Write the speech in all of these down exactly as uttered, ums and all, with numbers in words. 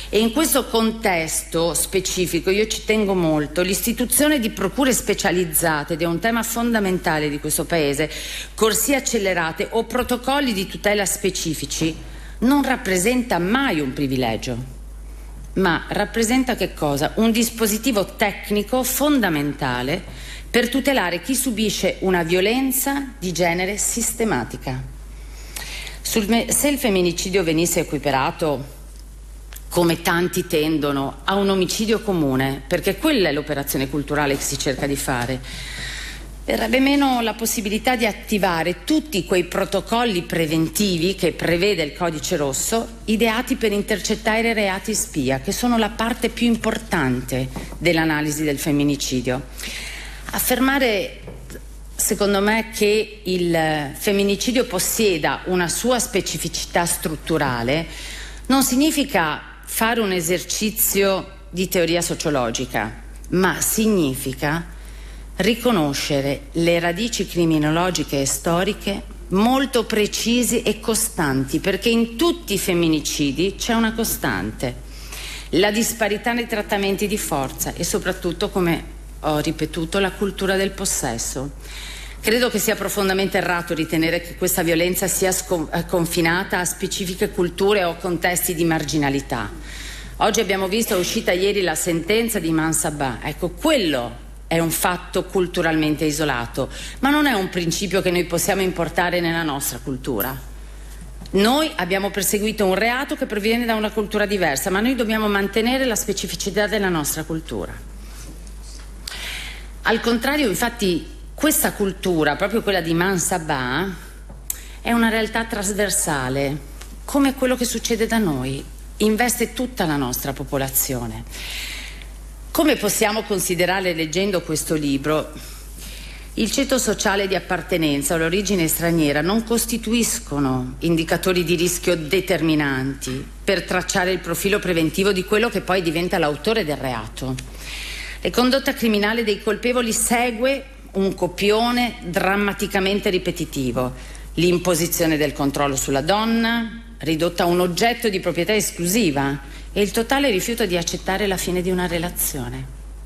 E in questo contesto specifico io ci tengo molto. L'istituzione di procure specializzate, ed è un tema fondamentale di questo Paese, corsie accelerate o protocolli di tutela specifici, non rappresenta mai un privilegio, ma rappresenta che cosa? Un dispositivo tecnico fondamentale per tutelare chi subisce una violenza di genere sistematica. Sul me- se il femminicidio venisse equiparato, come tanti tendono, a un omicidio comune, perché quella è l'operazione culturale che si cerca di fare, verrebbe meno la possibilità di attivare tutti quei protocolli preventivi che prevede il Codice Rosso, ideati per intercettare i reati spia, che sono la parte più importante dell'analisi del femminicidio. Affermare, secondo me, che il femminicidio possieda una sua specificità strutturale non significa fare un esercizio di teoria sociologica, ma significa riconoscere le radici criminologiche e storiche molto precise e costanti, perché in tutti i femminicidi c'è una costante: la disparità nei trattamenti di forza e soprattutto, come ho ripetuto, la cultura del possesso. Credo che sia profondamente errato ritenere che questa violenza sia scon- confinata a specifiche culture o contesti di marginalità. Oggi abbiamo visto, è uscita ieri la sentenza di Mansabah. Ecco, quello è un fatto culturalmente isolato, ma non è un principio che noi possiamo importare nella nostra cultura. Noi abbiamo perseguito un reato che proviene da una cultura diversa, ma noi dobbiamo mantenere la specificità della nostra cultura. Al contrario, infatti, questa cultura, proprio quella di Mansabah, è una realtà trasversale, come quello che succede da noi, investe tutta la nostra popolazione. Come possiamo considerare, leggendo questo libro, il ceto sociale di appartenenza o l'origine straniera non costituiscono indicatori di rischio determinanti per tracciare il profilo preventivo di quello che poi diventa l'autore del reato. La condotta criminale dei colpevoli segue un copione drammaticamente ripetitivo: l'imposizione del controllo sulla donna, ridotta a un oggetto di proprietà esclusiva, e il totale rifiuto di accettare la fine di una relazione,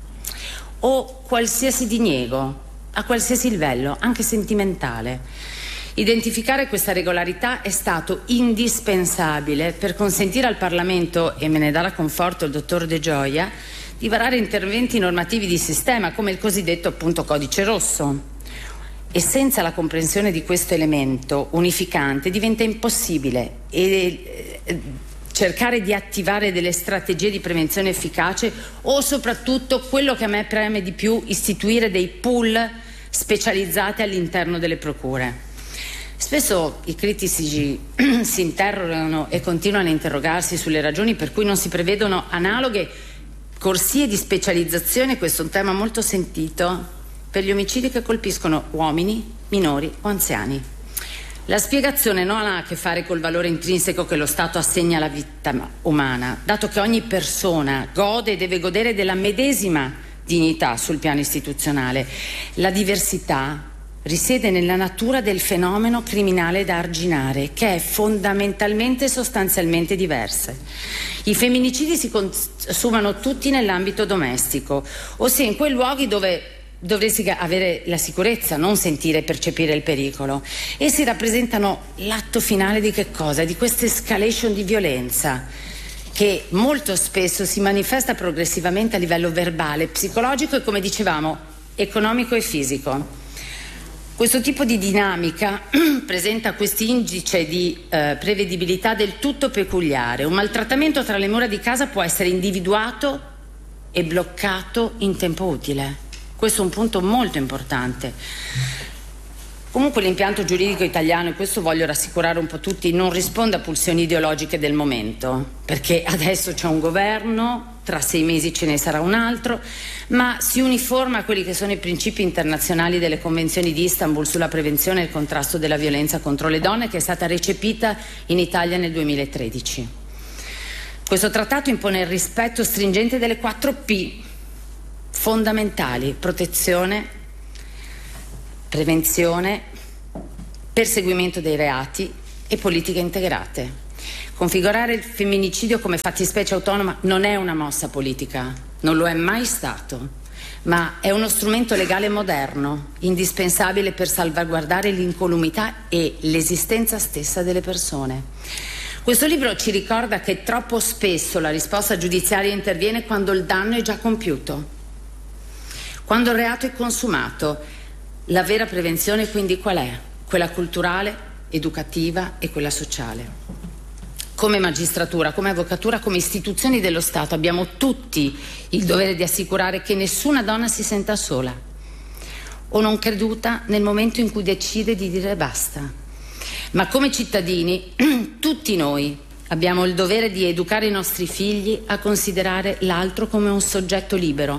o qualsiasi diniego a qualsiasi livello, anche sentimentale. Identificare questa regolarità è stato indispensabile per consentire al Parlamento, e me ne dà la conforto il dottor De Gioia, di varare interventi normativi di sistema come il cosiddetto appunto Codice Rosso. E senza la comprensione di questo elemento unificante diventa impossibile e, eh, cercare di attivare delle strategie di prevenzione efficace, o soprattutto, quello che a me preme di più, istituire dei pool specializzati all'interno delle procure. Spesso i critici si interrogano e continuano a interrogarsi sulle ragioni per cui non si prevedono analoghe corsie di specializzazione, questo è un tema molto sentito, per gli omicidi che colpiscono uomini, minori o anziani. La spiegazione non ha a che fare col valore intrinseco che lo Stato assegna alla vita umana, dato che ogni persona gode e deve godere della medesima dignità sul piano istituzionale. La diversità risiede nella natura del fenomeno criminale da arginare, che è fondamentalmente e sostanzialmente diversa. I femminicidi si consumano tutti nell'ambito domestico, ossia in quei luoghi dove dovresti avere la sicurezza, non sentire e percepire il pericolo. Essi rappresentano l'atto finale di che cosa? Di questa escalation di violenza che molto spesso si manifesta progressivamente a livello verbale, psicologico e, come dicevamo, economico e fisico. Questo tipo di dinamica presenta quest'indice di eh, prevedibilità del tutto peculiare. Un maltrattamento tra le mura di casa può essere individuato e bloccato in tempo utile. Questo è un punto molto importante. Comunque l'impianto giuridico italiano, e questo voglio rassicurare un po' tutti, non risponde a pulsioni ideologiche del momento, perché adesso c'è un governo, tra sei mesi ce ne sarà un altro, ma si uniforma a quelli che sono i principi internazionali delle convenzioni di Istanbul sulla prevenzione e il contrasto della violenza contro le donne, che è stata recepita in Italia nel duemilatredici. Questo trattato impone il rispetto stringente delle quattro P fondamentali: protezione, prevenzione, perseguimento dei reati e politiche integrate. Configurare il femminicidio come fattispecie autonoma non è una mossa politica, non lo è mai stato, ma è uno strumento legale moderno, indispensabile per salvaguardare l'incolumità e l'esistenza stessa delle persone. Questo libro ci ricorda che troppo spesso la risposta giudiziaria interviene quando il danno è già compiuto, quando il reato è consumato. La vera prevenzione quindi qual è? Quella culturale, educativa e quella sociale. Come magistratura, come avvocatura, come istituzioni dello Stato abbiamo tutti il dovere di assicurare che nessuna donna si senta sola o non creduta nel momento in cui decide di dire basta. Ma come cittadini, tutti noi abbiamo il dovere di educare i nostri figli a considerare l'altro come un soggetto libero,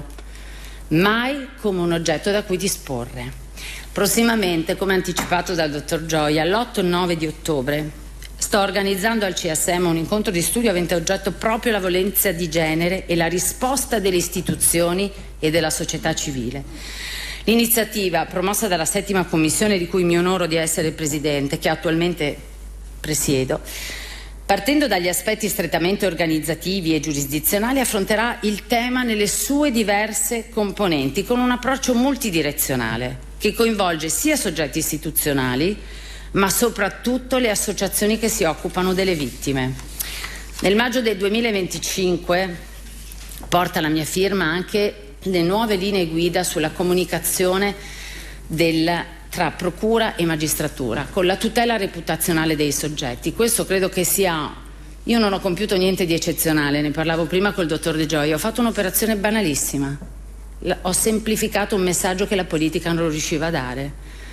mai come un oggetto da cui disporre. Prossimamente, come anticipato dal dottor Gioia, l'otto e nove di ottobre sto organizzando al C S M un incontro di studio avente oggetto proprio la violenza di genere e la risposta delle istituzioni e della società civile. L'iniziativa, promossa dalla settima commissione di cui mi onoro di essere presidente, che attualmente presiedo, partendo dagli aspetti strettamente organizzativi e giurisdizionali, affronterà il tema nelle sue diverse componenti con un approccio multidirezionale che coinvolge sia soggetti istituzionali ma soprattutto le associazioni che si occupano delle vittime. Nel maggio del duemilaventicinque porta la mia firma anche le nuove linee guida sulla comunicazione del, tra procura e magistratura, con la tutela reputazionale dei soggetti. Questo credo che sia... Io non ho compiuto niente di eccezionale, ne parlavo prima col dottor De Gioia, ho fatto un'operazione banalissima. Ho semplificato un messaggio che la politica non riusciva a dare.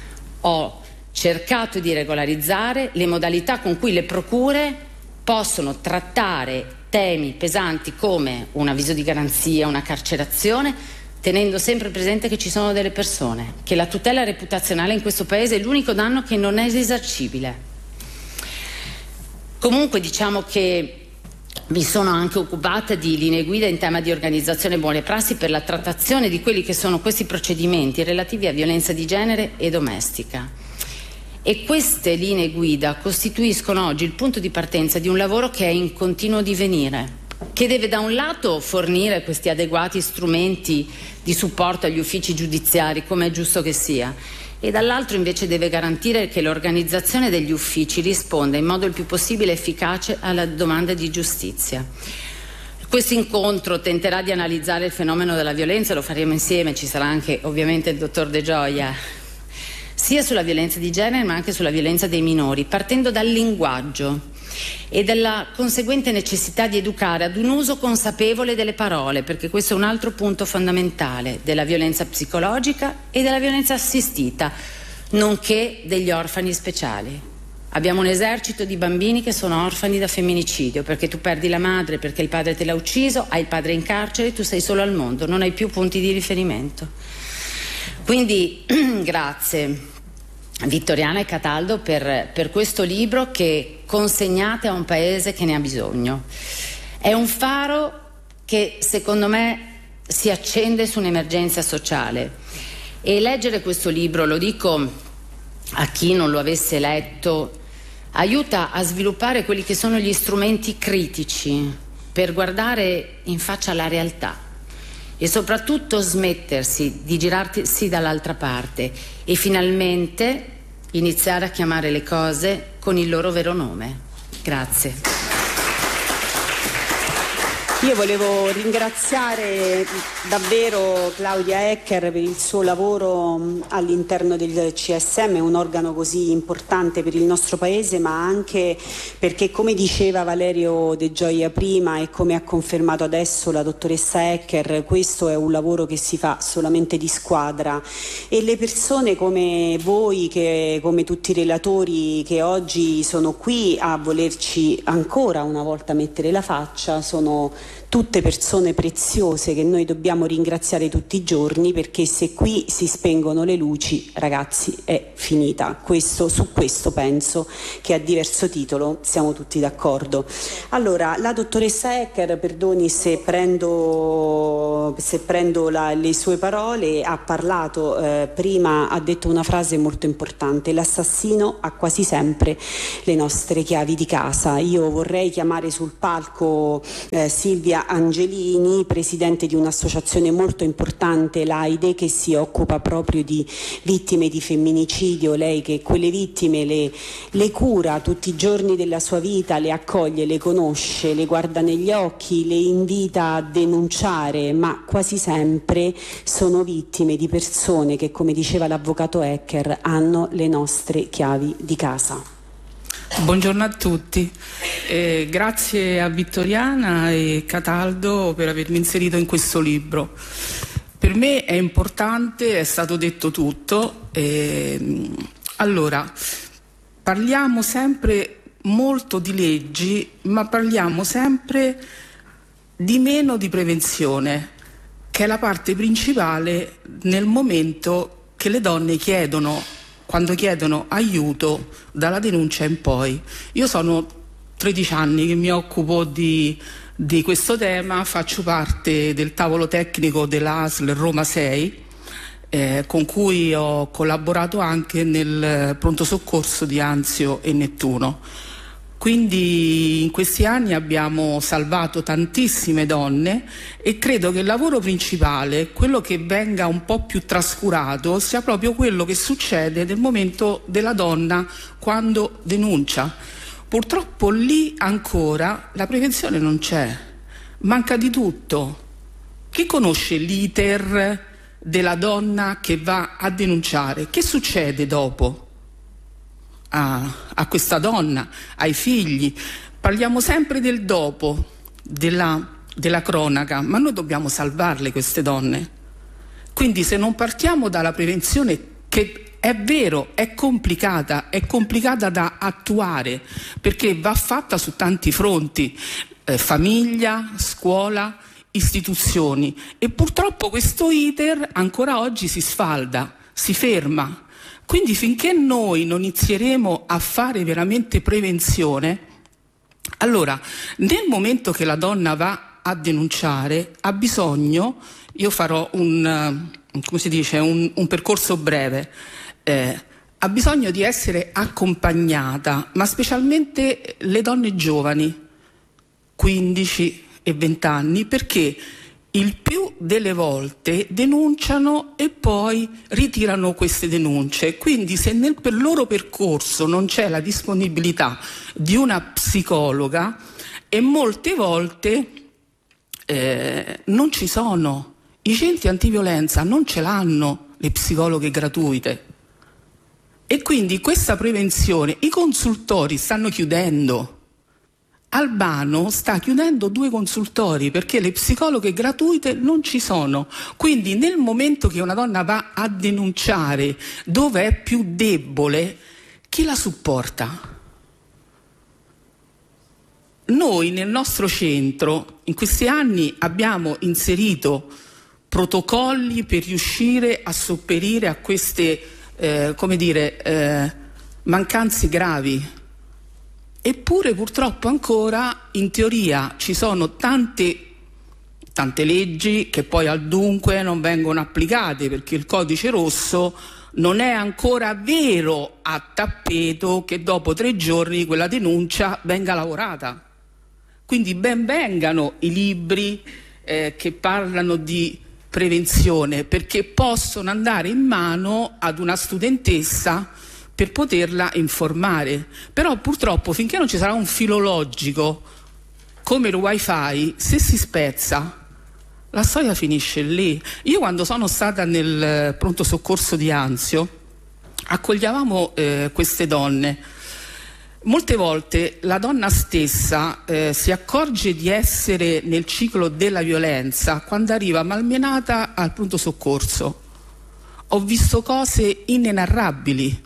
Ho cercato di regolarizzare le modalità con cui le procure possono trattare temi pesanti come un avviso di garanzia, una carcerazione, tenendo sempre presente che ci sono delle persone, che la tutela reputazionale in questo Paese è l'unico danno che non è risarcibile. Comunque diciamo che mi sono anche occupata di linee guida in tema di organizzazione e buone prassi per la trattazione di quelli che sono questi procedimenti relativi a violenza di genere e domestica. E queste linee guida costituiscono oggi il punto di partenza di un lavoro che è in continuo divenire, che deve da un lato fornire questi adeguati strumenti di supporto agli uffici giudiziari, come è giusto che sia, e dall'altro invece deve garantire che l'organizzazione degli uffici risponda in modo il più possibile efficace alla domanda di giustizia. Questo incontro tenterà di analizzare il fenomeno della violenza, lo faremo insieme, ci sarà anche ovviamente il dottor De Gioia, sia sulla violenza di genere ma anche sulla violenza dei minori, partendo dal linguaggio e dalla conseguente necessità di educare ad un uso consapevole delle parole, perché questo è un altro punto fondamentale della violenza psicologica e della violenza assistita, nonché degli orfani speciali. Abbiamo un esercito di bambini che sono orfani da femminicidio, perché tu perdi la madre, perché il padre te l'ha ucciso, hai il padre in carcere, tu sei solo al mondo, non hai più punti di riferimento. Quindi grazie Vittoriana e Cataldo per, per questo libro che consegnate a un paese che ne ha bisogno. È un faro che secondo me si accende su un'emergenza sociale e leggere questo libro, lo dico a chi non lo avesse letto, aiuta a sviluppare quelli che sono gli strumenti critici per guardare in faccia la realtà e soprattutto smettersi di girarsi dall'altra parte e finalmente iniziare a chiamare le cose con il loro vero nome. Grazie. Io volevo ringraziare davvero Claudia Ecker per il suo lavoro all'interno del C S M, un organo così importante per il nostro Paese, ma anche perché, come diceva Valerio De Gioia prima e come ha confermato adesso la dottoressa Ecker, questo è un lavoro che si fa solamente di squadra e le persone come voi, che, come tutti i relatori che oggi sono qui a volerci ancora una volta mettere la faccia, sono tutte persone preziose che noi dobbiamo ringraziare tutti i giorni, perché se qui si spengono le luci, ragazzi, è finita. Questo, su questo penso che a diverso titolo siamo tutti d'accordo. Allora, la dottoressa Ecker, perdoni se prendo, se prendo la, le sue parole, ha parlato eh, prima, ha detto una frase molto importante: l'assassino ha quasi sempre le nostre chiavi di casa. Io vorrei chiamare sul palco eh, Silvia Angelini, presidente di un'associazione molto importante, l'AIDE, che si occupa proprio di vittime di femminicidio. Lei che quelle vittime le, le cura tutti i giorni della sua vita, le accoglie, le conosce, le guarda negli occhi, le invita a denunciare, ma quasi sempre sono vittime di persone che, come diceva l'avvocato Ecker, hanno le nostre chiavi di casa. Buongiorno a tutti, eh, grazie a Vittoriana e Cataldo per avermi inserito in questo libro. Per me è importante, è stato detto tutto. Eh, allora, parliamo sempre molto di leggi, ma parliamo sempre di meno di prevenzione, che è la parte principale nel momento che le donne chiedono, quando chiedono aiuto dalla denuncia in poi. Io sono tredici anni che mi occupo di, di questo tema, faccio parte del tavolo tecnico dell'A S L Roma sei, eh, con cui ho collaborato anche nel pronto soccorso di Anzio e Nettuno. Quindi in questi anni abbiamo salvato tantissime donne e credo che il lavoro principale, quello che venga un po' più trascurato, sia proprio quello che succede nel momento della donna quando denuncia. Purtroppo lì ancora la prevenzione non c'è, manca di tutto. Chi conosce l'iter della donna che va a denunciare? Che succede dopo? A, a questa donna, ai figli. Parliamo sempre del dopo, della, della cronaca, ma noi dobbiamo salvarle queste donne. Quindi se non partiamo dalla prevenzione, che è vero, è complicata, è complicata da attuare, perché va fatta su tanti fronti, eh, famiglia, scuola, istituzioni, e purtroppo questo iter ancora oggi si sfalda, si ferma. Quindi finché noi non inizieremo a fare veramente prevenzione, allora nel momento che la donna va a denunciare ha bisogno, io farò un, come si dice, un, un percorso breve, eh, ha bisogno di essere accompagnata, ma specialmente le donne giovani, quindici e venti anni, perché il più delle volte denunciano e poi ritirano queste denunce. Quindi se nel per loro percorso non c'è la disponibilità di una psicologa, e molte volte eh, non ci sono, i centri antiviolenza non ce l'hanno le psicologhe gratuite, e quindi questa prevenzione, i consultori stanno chiudendo. Albano sta chiudendo due consultori perché le psicologhe gratuite non ci sono. Quindi nel momento che una donna va a denunciare dove è più debole, chi la supporta? Noi nel nostro centro in questi anni abbiamo inserito protocolli per riuscire a sopperire a queste eh, come dire, eh, mancanze gravi. Eppure purtroppo ancora in teoria ci sono tante, tante leggi che poi al dunque non vengono applicate, perché il codice rosso non è ancora vero a tappeto che dopo tre giorni quella denuncia venga lavorata. Quindi ben vengano i libri eh, che parlano di prevenzione, perché possono andare in mano ad una studentessa per poterla informare. Però purtroppo finché non ci sarà un filologico come il wifi, se si spezza la storia finisce lì. Io quando sono stata nel pronto soccorso di Anzio accoglievamo eh, queste donne. Molte volte la donna stessa eh, si accorge di essere nel ciclo della violenza quando arriva malmenata al pronto soccorso. Ho visto cose inenarrabili.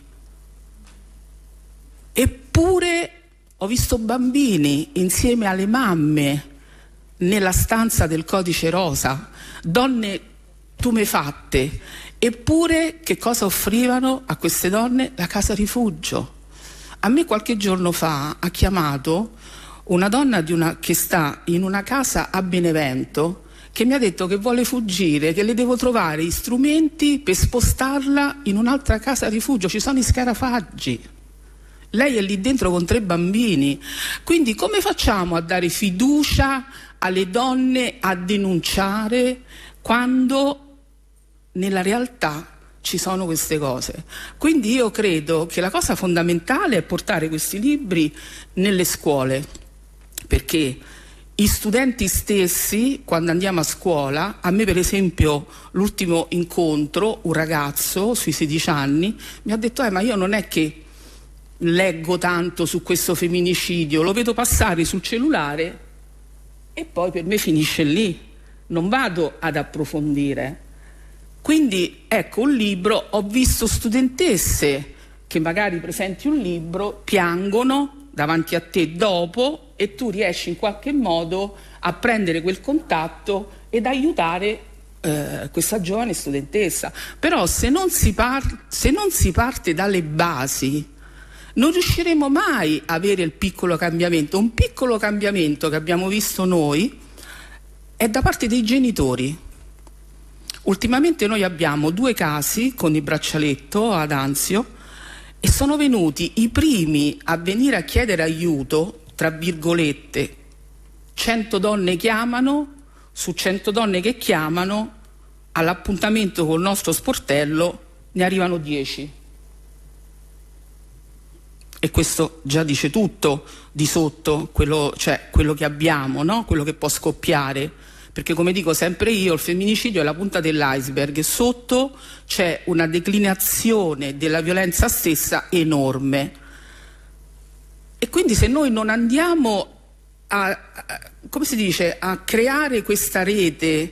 Eppure ho visto bambini insieme alle mamme nella stanza del codice rosa, donne tumefatte, eppure che cosa offrivano a queste donne? La casa rifugio. A me qualche giorno fa ha chiamato una donna di una, che sta in una casa a Benevento, che mi ha detto che vuole fuggire, che le devo trovare gli strumenti per spostarla in un'altra casa rifugio, ci sono i scarafaggi. Lei è lì dentro con tre bambini. Quindi come facciamo a dare fiducia alle donne a denunciare quando nella realtà ci sono queste cose? Quindi io credo che la cosa fondamentale è portare questi libri nelle scuole, perché gli studenti stessi, quando andiamo a scuola, a me per esempio l'ultimo incontro, un ragazzo sui sedici anni mi ha detto eh, ma io non è che leggo tanto su questo femminicidio, lo vedo passare sul cellulare e poi per me finisce lì, non vado ad approfondire. Quindi ecco, un libro, ho visto studentesse che magari presenti un libro, piangono davanti a te dopo e tu riesci in qualche modo a prendere quel contatto ed aiutare eh, questa giovane studentessa. Però se non si par- se non si parte dalle basi non riusciremo mai a avere il piccolo cambiamento. Un piccolo cambiamento che abbiamo visto noi è da parte dei genitori. Ultimamente noi abbiamo due casi con il braccialetto ad Anzio e sono venuti i primi a venire a chiedere aiuto, tra virgolette, cento donne chiamano, su cento donne che chiamano, all'appuntamento col nostro sportello ne arrivano dieci. E questo già dice tutto di sotto, quello, cioè, quello che abbiamo, no? Quello che può scoppiare. Perché come dico sempre io, il femminicidio è la punta dell'iceberg e sotto c'è una declinazione della violenza stessa enorme. E quindi se noi non andiamo a, a come si dice, a creare questa rete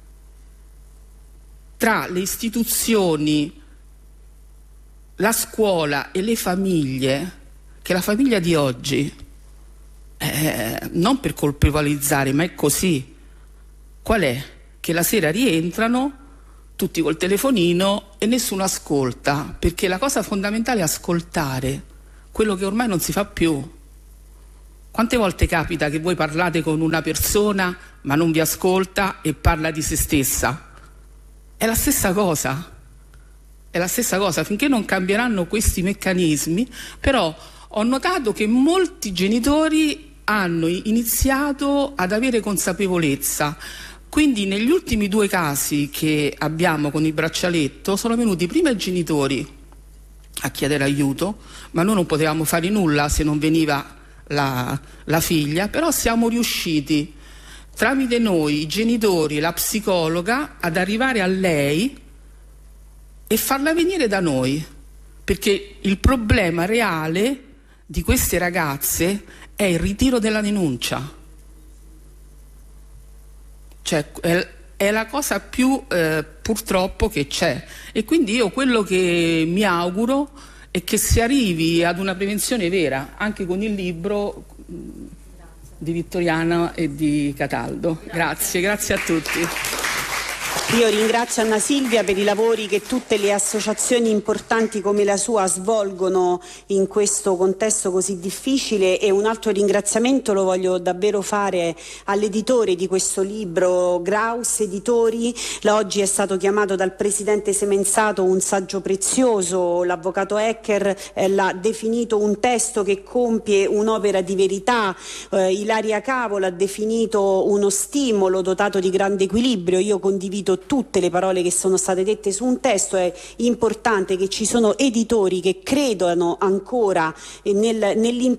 tra le istituzioni, la scuola e le famiglie, che la famiglia di oggi, eh, non per colpevolizzare, ma è così. Qual è? Che la sera rientrano tutti col telefonino e nessuno ascolta, perché la cosa fondamentale è ascoltare, quello che ormai non si fa più. Quante volte capita che voi parlate con una persona ma non vi ascolta e parla di se stessa? È la stessa cosa, è la stessa cosa, finché non cambieranno questi meccanismi. Però ho notato che molti genitori hanno iniziato ad avere consapevolezza. Quindi negli ultimi due casi che abbiamo con il braccialetto sono venuti prima i genitori a chiedere aiuto, ma noi non potevamo fare nulla se non veniva la, la figlia, però siamo riusciti tramite noi, i genitori, la psicologa, ad arrivare a lei e farla venire da noi, perché il problema reale di queste ragazze è il ritiro della denuncia. Cioè è, è la cosa più eh, purtroppo che c'è, e quindi io quello che mi auguro è che si arrivi ad una prevenzione vera, anche con il libro di Vittoriana e di Cataldo. Grazie, grazie a tutti. Io ringrazio Anna Silvia per i lavori che tutte le associazioni importanti come la sua svolgono in questo contesto così difficile, e un altro ringraziamento lo voglio davvero fare all'editore di questo libro, Graus Editori. Oggi è stato chiamato dal presidente Semenzato un saggio prezioso, l'avvocato Ecker eh, l'ha definito un testo che compie un'opera di verità, eh, Ilaria Cavo l'ha definito uno stimolo dotato di grande equilibrio. Io condivido tutte le parole che sono state dette su un testo. È importante che ci sono editori che credano ancora nel,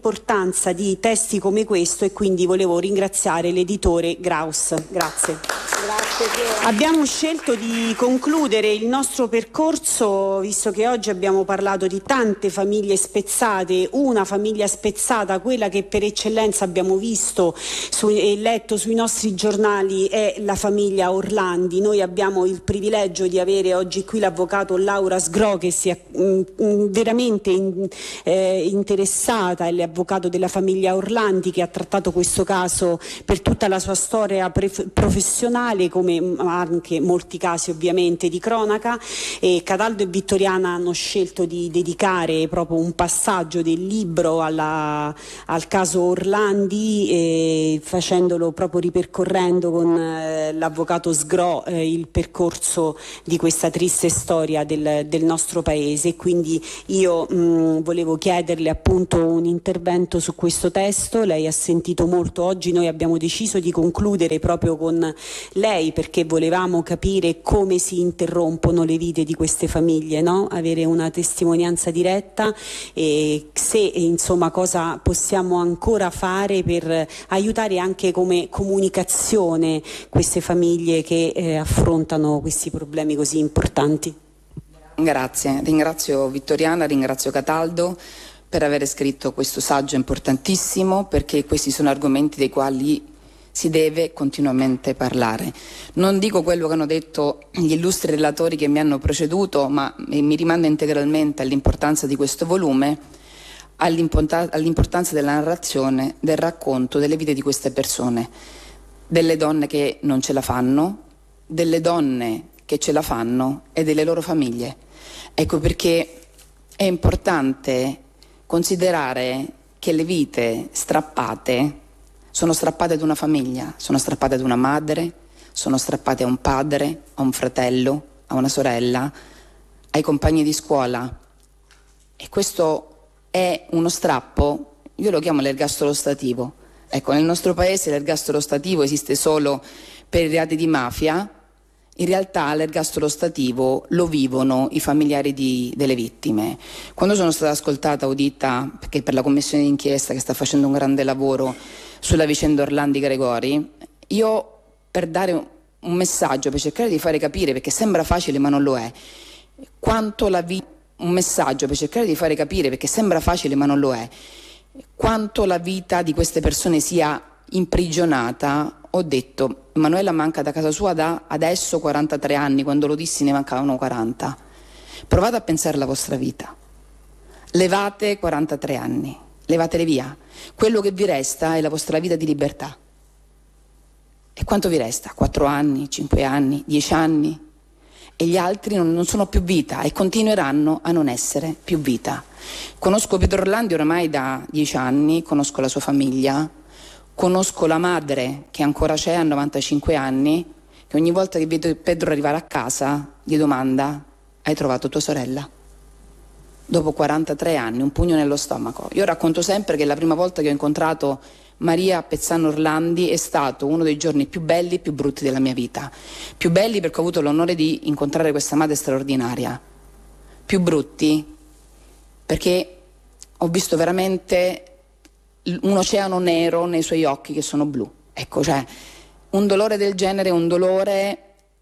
nell'importanza di testi come questo, e quindi volevo ringraziare l'editore Graus. Grazie. Abbiamo scelto di concludere il nostro percorso, visto che oggi abbiamo parlato di tante famiglie spezzate, una famiglia spezzata, quella che per eccellenza abbiamo visto su, e letto sui nostri giornali, è la famiglia Orlandi. Noi abbiamo il privilegio di avere oggi qui l'avvocato Laura Sgro, che si è mh, veramente in, eh, interessata, è l'avvocato della famiglia Orlandi, che ha trattato questo caso per tutta la sua storia pre- professionale, come anche molti casi ovviamente di cronaca. E Cataldo e Vittoriana hanno scelto di dedicare proprio un passaggio del libro alla, al caso Orlandi, eh, facendolo proprio ripercorrendo con eh, l'avvocato Sgro eh, il percorso di questa triste storia del, del nostro paese. Quindi io mh, volevo chiederle appunto un intervento su questo testo. Lei ha sentito molto oggi, noi abbiamo deciso di concludere proprio con lei perché volevamo capire come si interrompono le vite di queste famiglie, no? Avere una testimonianza diretta e se insomma cosa possiamo ancora fare per aiutare anche come comunicazione queste famiglie che eh, affrontano questi problemi così importanti. Grazie, ringrazio Vittoriana, ringrazio Cataldo per aver scritto questo saggio importantissimo, perché questi sono argomenti dei quali si deve continuamente parlare. Non dico quello che hanno detto gli illustri relatori che mi hanno preceduto, ma mi rimando integralmente all'importanza di questo volume, all'importanza della narrazione, del racconto delle vite di queste persone, delle donne che non ce la fanno, delle donne che ce la fanno e delle loro famiglie. Ecco perché è importante considerare che le vite strappate sono strappate ad una famiglia, sono strappate ad una madre, sono strappate a un padre, a un fratello, a una sorella, ai compagni di scuola. E questo è uno strappo, io lo chiamo l'ergastolo ostativo. Ecco, nel nostro paese l'ergastolo ostativo esiste solo per i reati di mafia. In realtà l'ergastolo ostativo lo vivono i familiari di, delle vittime. Quando sono stata ascoltata, udita, perché per la commissione d'inchiesta che sta facendo un grande lavoro sulla vicenda Orlandi Gregori, io per dare un messaggio, per cercare di fare capire, perché sembra facile ma non lo è, quanto la vita, un messaggio per cercare di fare capire, perché sembra facile ma non lo è, quanto la vita di queste persone sia imprigionata, ho detto: Emanuela manca da casa sua da adesso quarantatré anni, quando lo dissi ne mancavano quaranta. Provate a pensare alla vostra vita, levate quarantatré anni, levatele via, quello che vi resta è la vostra vita di libertà. E quanto vi resta? quattro anni, cinque anni, dieci anni? E gli altri non, non sono più vita e continueranno a non essere più vita. Conosco Pietro Orlandi oramai da dieci anni, conosco la sua famiglia, conosco la madre che ancora c'è a novantacinque anni, che ogni volta che vedo Pedro arrivare a casa gli domanda: hai trovato tua sorella? Dopo quarantatré anni, un pugno nello stomaco. Io racconto sempre che la prima volta che ho incontrato Maria Pezzano Orlandi è stato uno dei giorni più belli e più brutti della mia vita. Più belli perché ho avuto l'onore di incontrare questa madre straordinaria. Più brutti perché ho visto veramente un oceano nero nei suoi occhi che sono blu. Ecco, cioè, un dolore del genere è un dolore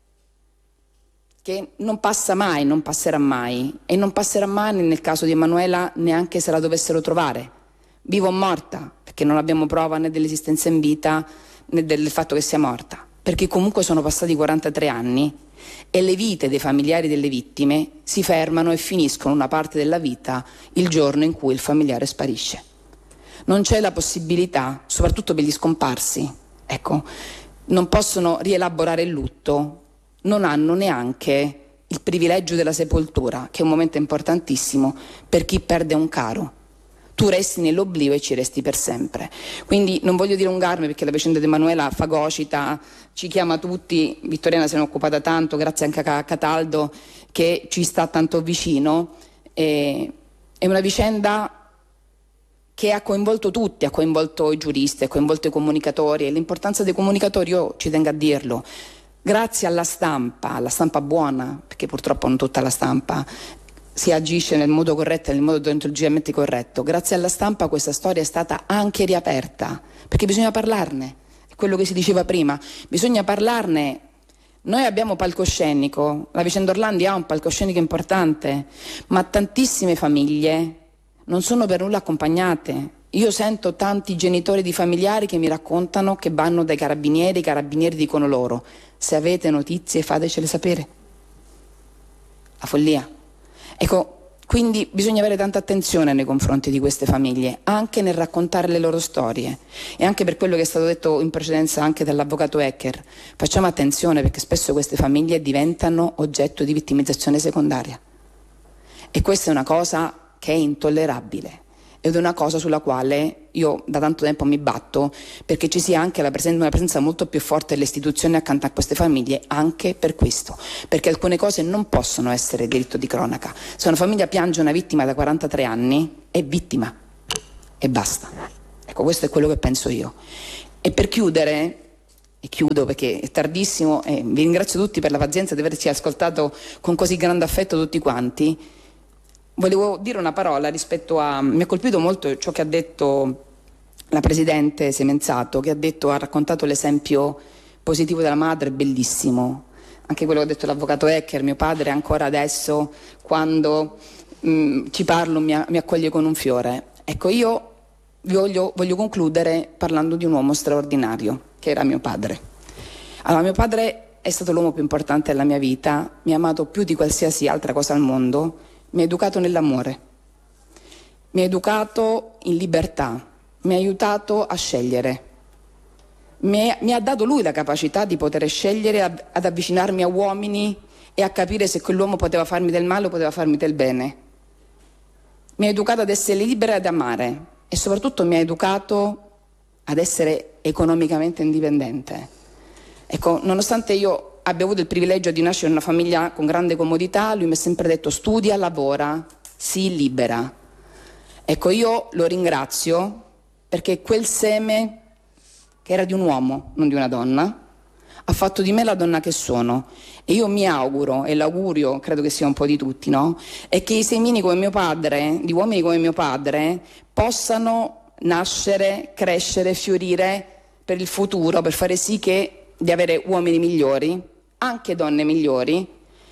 che non passa mai, non passerà mai, e non passerà mai nel caso di Emanuela neanche se la dovessero trovare, viva o morta, perché non abbiamo prova né dell'esistenza in vita né del fatto che sia morta, perché comunque sono passati quarantatré anni e le vite dei familiari delle vittime si fermano e finiscono una parte della vita il giorno in cui il familiare sparisce. Non c'è la possibilità, soprattutto per gli scomparsi, ecco, non possono rielaborare il lutto, non hanno neanche il privilegio della sepoltura, che è un momento importantissimo per chi perde un caro. Tu resti nell'oblio e ci resti per sempre. Quindi non voglio dilungarmi, perché la vicenda di Emanuela fagocita, ci chiama tutti. Vittoriana se ne è occupata tanto, grazie anche a Cataldo che ci sta tanto vicino. E, è una vicenda che ha coinvolto tutti, ha coinvolto i giuristi, ha coinvolto i comunicatori, e l'importanza dei comunicatori io ci tengo a dirlo. Grazie alla stampa, alla stampa buona, perché purtroppo non tutta la stampa si agisce nel modo corretto e nel modo deontologicamente corretto, grazie alla stampa questa storia è stata anche riaperta, perché bisogna parlarne. quello che si diceva prima, bisogna parlarne. Noi abbiamo palcoscenico, la Vicenda Orlandi ha un palcoscenico importante, ma tantissime famiglie non sono per nulla accompagnate. Io sento tanti genitori di familiari che mi raccontano che vanno dai carabinieri, i carabinieri dicono loro: se avete notizie fatecele sapere. La follia. Ecco, quindi bisogna avere tanta attenzione nei confronti di queste famiglie, anche nel raccontare le loro storie. E anche per quello che è stato detto in precedenza anche dall'avvocato Ecker, facciamo attenzione, perché spesso queste famiglie diventano oggetto di vittimizzazione secondaria. E questa è una cosa che è intollerabile. Ed è una cosa sulla quale io da tanto tempo mi batto, perché ci sia anche la presenza, una presenza molto più forte delle istituzioni accanto a queste famiglie, anche per questo, perché alcune cose non possono essere diritto di cronaca. Se una famiglia piange una vittima da quarantatré anni, è vittima e basta. Ecco, questo è quello che penso io. E per chiudere, e chiudo perché è tardissimo, e vi ringrazio tutti per la pazienza di averci ascoltato con così grande affetto tutti quanti. Volevo dire una parola rispetto a... mi ha colpito molto ciò che ha detto la Presidente Semenzato, che ha detto, ha raccontato l'esempio positivo della madre, bellissimo. Anche quello che ha detto l'avvocato Ecker, mio padre ancora adesso, quando mh, ci parlo, mi, mi accoglie con un fiore. Ecco, io voglio, voglio concludere parlando di un uomo straordinario, che era mio padre. Allora, mio padre è stato l'uomo più importante della mia vita, mi ha amato più di qualsiasi altra cosa al mondo. Mi ha educato nell'amore, mi ha educato in libertà, mi ha aiutato a scegliere, mi, è, mi ha dato lui la capacità di poter scegliere ad, ad avvicinarmi a uomini e a capire se quell'uomo poteva farmi del male o poteva farmi del bene. Mi ha educato ad essere libera e ad amare, e soprattutto mi ha educato ad essere economicamente indipendente. Ecco, nonostante io abbia avuto il privilegio di nascere in una famiglia con grande comodità, lui mi ha sempre detto: studia, lavora, sii libera. Ecco, io lo ringrazio perché quel seme, che era di un uomo, non di una donna, ha fatto di me la donna che sono. E io mi auguro, e l'augurio credo che sia un po' di tutti, no? È che i semini come mio padre, di uomini come mio padre, possano nascere, crescere, fiorire per il futuro, per fare sì che di avere uomini migliori, anche donne migliori,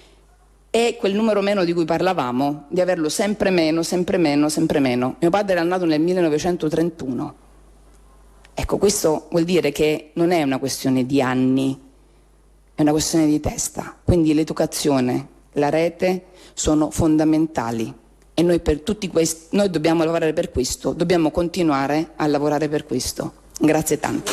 e quel numero meno di cui parlavamo, di averlo sempre meno, sempre meno, sempre meno. Mio padre era nato nel millenovecentotrentuno. Ecco, questo vuol dire che non è una questione di anni, è una questione di testa. Quindi l'educazione, la rete sono fondamentali, e noi per tutti questi, noi dobbiamo lavorare per questo, dobbiamo continuare a lavorare per questo. Grazie tanto.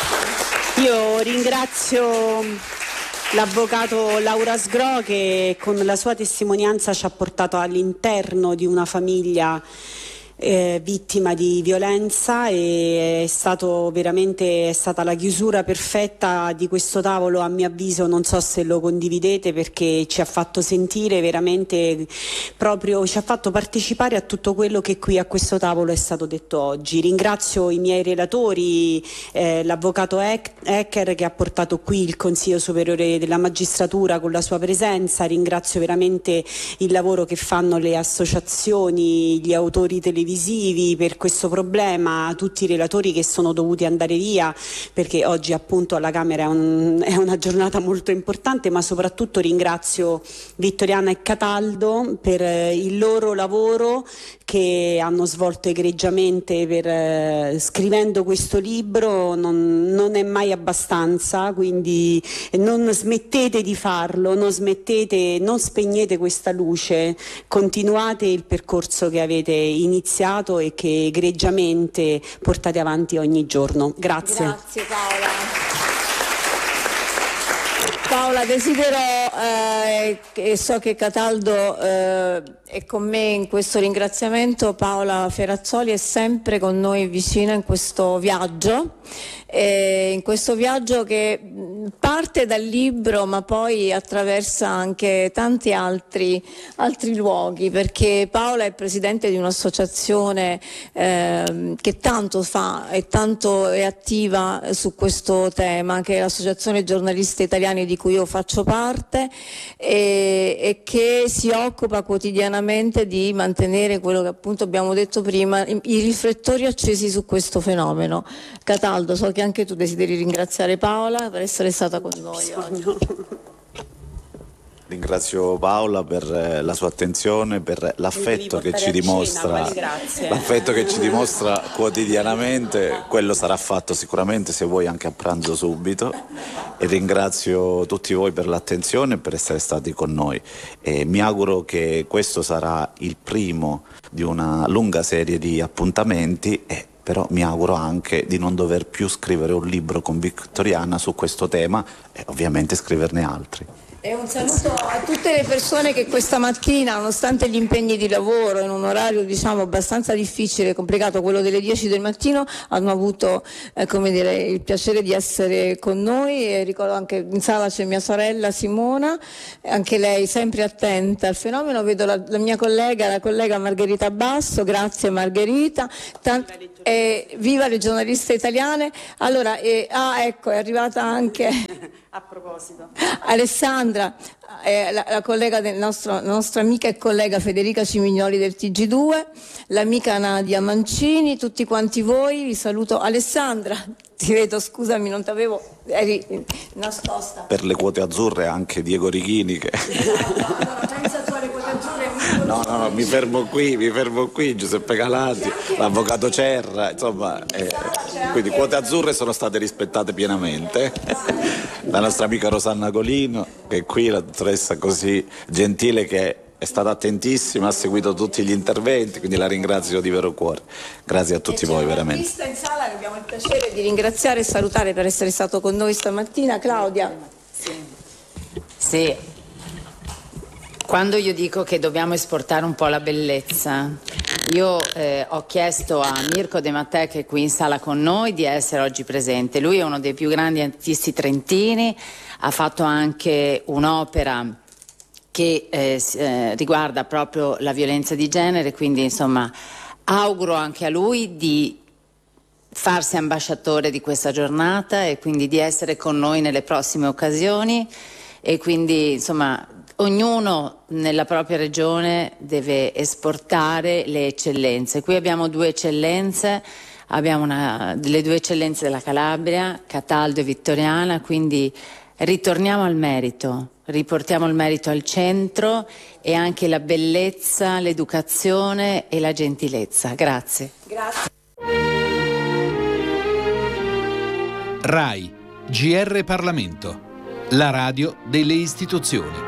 Io ringrazio l'avvocato Laura Sgro, che con la sua testimonianza ci ha portato all'interno di una famiglia eh, vittima di violenza, e è stato veramente è stata la chiusura perfetta di questo tavolo, a mio avviso. Non so se lo condividete, perché ci ha fatto sentire veramente proprio, ci ha fatto partecipare a tutto quello che qui a questo tavolo è stato detto oggi. Ringrazio i miei relatori, eh, l'avvocato Ecker, che ha portato qui il Consiglio Superiore della Magistratura con la sua presenza. Ringrazio veramente il lavoro che fanno le associazioni, gli autori televisivi per questo problema, tutti i relatori che sono dovuti andare via, perché oggi appunto alla Camera è, un, è una giornata molto importante, ma soprattutto ringrazio Vittoriana e Cataldo per eh, il loro lavoro che hanno svolto egregiamente per, eh, scrivendo questo libro. Non, non è mai abbastanza, quindi non smettete di farlo, non smettete, non spegnete questa luce, continuate il percorso che avete iniziato e che egregiamente portate avanti ogni giorno. Grazie. Grazie Paola. Paola, desidero, eh, e so che Cataldo eh, è con me in questo ringraziamento. Paola Ferrazzoli è sempre con noi vicina in questo viaggio, eh, in questo viaggio che parte dal libro, ma poi attraversa anche tanti altri, altri luoghi, perché Paola è presidente di un'associazione eh, che tanto fa e tanto è attiva su questo tema, che è l'Associazione Giornalisti Italiani, di cui io faccio parte, e, e che si occupa quotidianamente di mantenere quello che appunto abbiamo detto prima, i, i riflettori accesi su questo fenomeno. Cataldo, so che anche tu desideri ringraziare Paola per essere stata con noi oggi. Ringrazio Paola per la sua attenzione, per l'affetto che ci dimostra, l'affetto che ci dimostra quotidianamente. Quello sarà fatto sicuramente, se vuoi, anche a pranzo subito. E ringrazio tutti voi per l'attenzione e per essere stati con noi. E mi auguro che questo sarà il primo di una lunga serie di appuntamenti, e però mi auguro anche di non dover più scrivere un libro con Vittoriana su questo tema e ovviamente scriverne altri. E un saluto a tutte le persone che questa mattina, nonostante gli impegni di lavoro, in un orario diciamo abbastanza difficile e complicato, quello delle dieci del mattino, hanno avuto eh, come dire, il piacere di essere con noi. E ricordo anche in sala c'è mia sorella Simona, anche lei sempre attenta al fenomeno. Vedo la, la mia collega, la collega Margherita Basso, grazie Margherita. Tant- eh, viva le giornaliste italiane. Allora, eh, ah ecco, è arrivata anche... A proposito, Alessandra, eh, la, la collega del nostro, la nostra amica e collega Federica Cimignoli del T G due, l'amica Nadia Mancini, tutti quanti voi, vi saluto. Alessandra, ti vedo, scusami, non t'avevo, eri nascosta. Per le quote azzurre anche Diego Righini che... Allora, pensa tu alle quote azzurre. No, no, no, mi fermo qui, mi fermo qui, Giuseppe Calati, l'avvocato Cerra, insomma, eh, quindi quote azzurre sono state rispettate pienamente. La nostra amica Rosanna Colino, che è qui, la dottoressa così gentile, che è stata attentissima, ha seguito tutti gli interventi, quindi la ringrazio di vero cuore. Grazie a tutti voi, veramente. C'è un artista in sala che abbiamo il piacere di ringraziare e salutare per essere stato con noi stamattina. Claudia. Sì. Sì. Quando io dico che dobbiamo esportare un po' la bellezza, io eh, ho chiesto a Mirko De Mattei, che è qui in sala con noi, di essere oggi presente. Lui è uno dei più grandi artisti trentini, ha fatto anche un'opera che eh, eh, riguarda proprio la violenza di genere, quindi insomma auguro anche a lui di farsi ambasciatore di questa giornata e quindi di essere con noi nelle prossime occasioni, e quindi insomma ognuno nella propria regione deve esportare le eccellenze. Qui abbiamo due eccellenze, abbiamo una, le due eccellenze della Calabria, Cataldo e Vittoriana, quindi ritorniamo al merito, riportiamo il merito al centro e anche la bellezza, l'educazione e la gentilezza. Grazie. Grazie. RAI, G R Parlamento, la radio delle istituzioni.